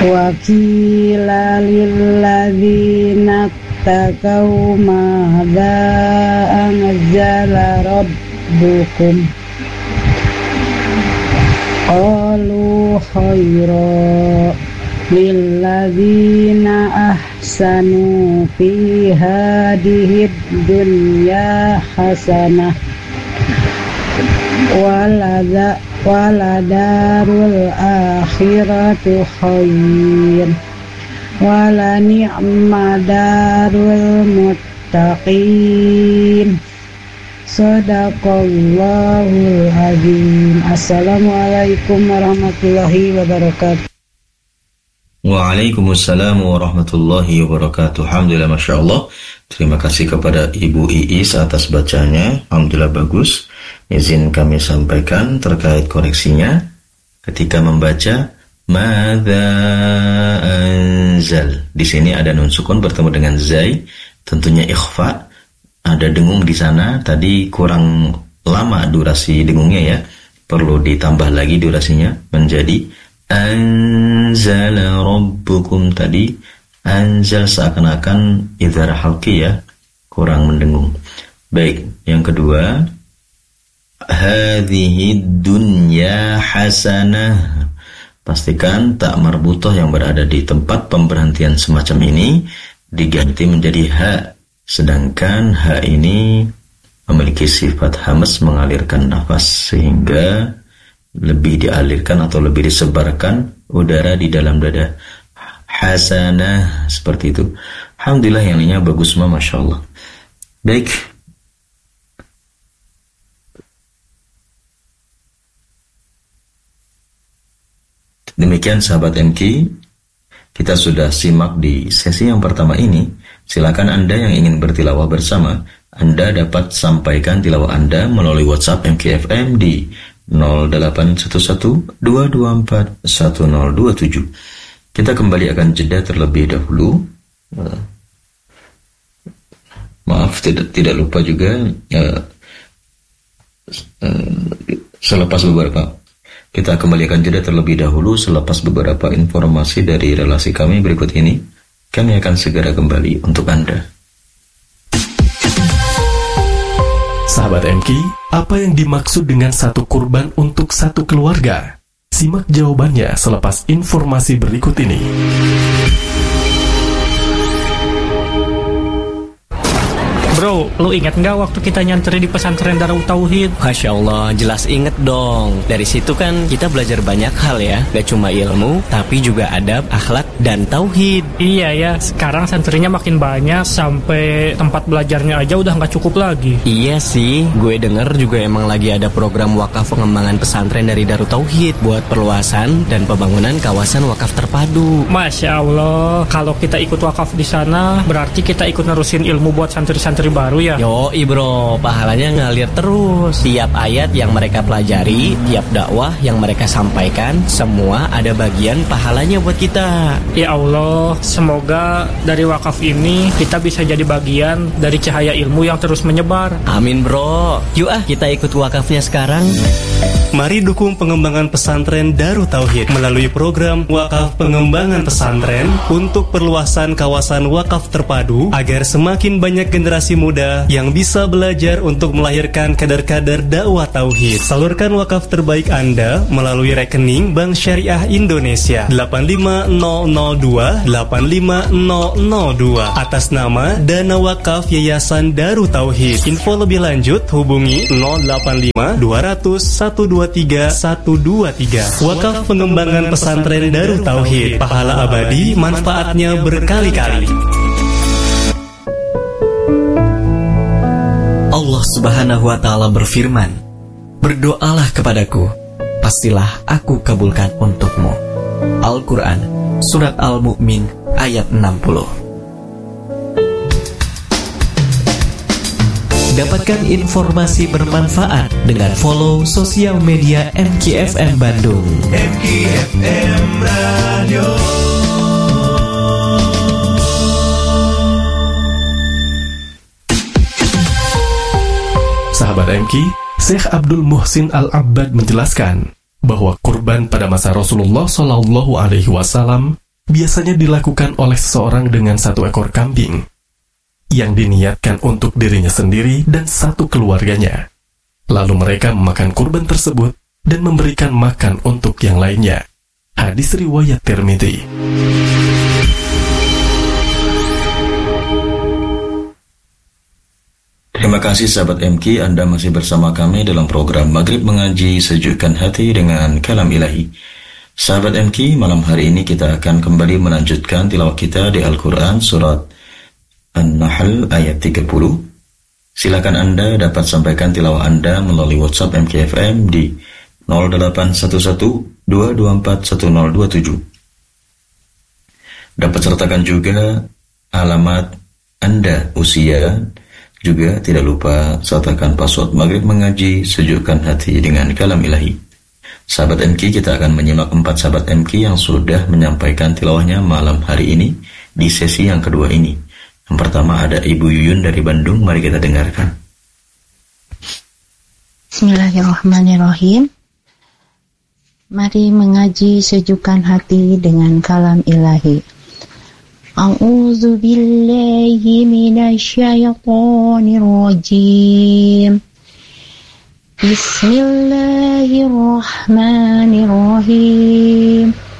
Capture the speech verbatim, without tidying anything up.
Wa qila lilladzina taqaw madza anzala rabbukum qalu khairan lilladzina ahsanu fi hadhihi dunya hasanah walada waladarul akhiratu khair wala ni'ma darul muttaqin. Sadaqallahul azim. Assalamualaikum warahmatullahi wabarakatuh. Waalaikumsalam warahmatullahi wabarakatuh. Alhamdulillah, Masya Allah. Terima kasih kepada Ibu Iis atas bacanya. Alhamdulillah bagus. Izin kami sampaikan terkait koreksinya. Ketika membaca Madza anzal, di sini ada nun sukun bertemu dengan zai, tentunya ikhfa. Ada dengung di sana. Tadi kurang lama durasi dengungnya ya. Perlu ditambah lagi durasinya menjadi anzala rabbukum. Tadi anzal seakan-akan idhar halqi ya, kurang mendengung. Baik, yang kedua, hadhihi dunya hasanah. Pastikan tak marbutah yang berada di tempat pemberhentian semacam ini diganti menjadi ha, sedangkan ha ini memiliki sifat hamas, mengalirkan nafas, sehingga lebih dialirkan atau lebih disebarkan udara di dalam dada. Hasanah, seperti itu. Alhamdulillah, yang lainnya bagus semua, Masya Allah. Baik. Demikian sahabat M K, kita sudah simak di sesi yang pertama ini. Silakan Anda yang ingin bertilawah bersama, Anda dapat sampaikan tilawah Anda melalui WhatsApp M K F M di nol delapan satu satu dua dua empat satu nol dua tujuh. Kita kembali akan jeda terlebih dahulu. Uh, maaf, tidak tidak lupa juga uh, uh, selepas beberapa kita kembali akan jeda terlebih dahulu selepas beberapa informasi dari relasi kami berikut ini. Kami akan segera kembali untuk Anda. Sahabat M K, apa yang dimaksud dengan satu kurban untuk satu keluarga? Simak jawabannya selepas informasi berikut ini. Bro, lu ingat nggak waktu kita nyantri di pesantren Darut Tauhid? Masya Allah, jelas inget dong. Dari situ kan kita belajar banyak hal ya. Gak cuma ilmu, tapi juga adab, akhlak, dan tauhid. Iya ya, sekarang santrinya makin banyak, sampai tempat belajarnya aja udah nggak cukup lagi. Iya sih, gue denger juga emang lagi ada program wakaf pengembangan pesantren dari Darut Tauhid buat perluasan dan pembangunan kawasan wakaf terpadu. Masya Allah, kalau kita ikut wakaf di sana, berarti kita ikut nerusin ilmu buat santri-santri baru ya. Yoi bro, pahalanya ngalir terus. Tiap ayat yang mereka pelajari, tiap dakwah yang mereka sampaikan, semua ada bagian pahalanya buat kita. Ya Allah, semoga dari wakaf ini kita bisa jadi bagian dari cahaya ilmu yang terus menyebar. Amin bro. Yuk ah, kita ikut wakafnya sekarang. Mari dukung pengembangan pesantren Darut Tauhid melalui program Wakaf Pengembangan Pesantren untuk perluasan kawasan wakaf terpadu agar semakin banyak generasi muda yang bisa belajar untuk melahirkan kader-kader dakwah tauhid. Salurkan wakaf terbaik Anda melalui rekening Bank Syariah Indonesia delapan lima nol nol dua delapan lima nol nol dua atas nama Dana Wakaf Yayasan Darut Tauhid. Info lebih lanjut hubungi nol delapan lima dua nol nol satu dua tiga satu dua tiga. Wakaf Pengembangan Pesantren Darut Tauhid, pahala abadi, manfaatnya berkali-kali. Allah Subhanahu wa Ta'ala berfirman, "Berdoalah kepadaku, pastilah aku kabulkan untukmu." Al-Quran, Surat Al-Mu'min, ayat enam puluh. Dapatkan informasi bermanfaat dengan follow sosial media M K F M Bandung. M K F M Radio. Sahabat M K, Syekh Abdul Muhsin Al-Abbad menjelaskan bahwa kurban pada masa Rasulullah Shallallahu Alaihi Wasallam biasanya dilakukan oleh seseorang dengan satu ekor kambing yang diniatkan untuk dirinya sendiri dan satu keluarganya. Lalu mereka memakan kurban tersebut dan memberikan makan untuk yang lainnya. Hadis riwayat Tirmidzi. Terima kasih sahabat M K, Anda masih bersama kami dalam program Maghrib Mengaji, Sejukkan Hati dengan Kalam Ilahi. Sahabat M K, malam hari ini kita akan kembali melanjutkan tilawah kita di Al-Quran surat An-Nahl ayat tiga puluh. Silakan Anda dapat sampaikan tilawah Anda melalui WhatsApp M K F M di nol delapan satu satu dua dua empat satu nol dua tujuh. Dapat sertakan juga alamat Anda, usia, juga tidak lupa sertakan password Maghrib Mengaji, Sejukkan Hati dengan Kalam Ilahi. Sahabat M K, kita akan menyimak empat sahabat M K yang sudah menyampaikan tilawahnya malam hari ini di sesi yang kedua ini. Yang pertama ada Ibu Yuyun dari Bandung, mari kita dengarkan. Bismillahirrahmanirrahim. Mari mengaji sejukkan hati dengan kalam ilahi. A'udzu billahi minasyaitonir rajim. Bismillahirrahmanirrahim.